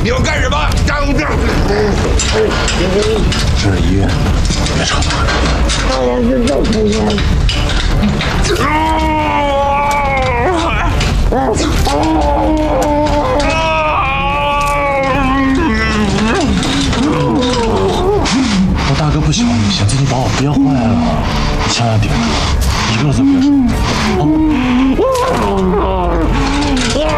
你要干什么？ 这是医院，别吵了。 大爷是这出现。 我大哥不喜欢你，现在你把我憋坏了，你千万别哭，一个字别说。